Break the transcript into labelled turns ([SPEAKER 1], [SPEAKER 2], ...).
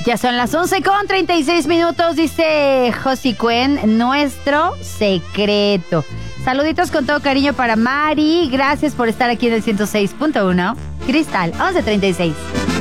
[SPEAKER 1] Ya son las 11:36, dice Josie Cuen, nuestro secreto. Saluditos con todo cariño para Mari. Gracias por estar aquí en el 106.1. Cristal, 11:36.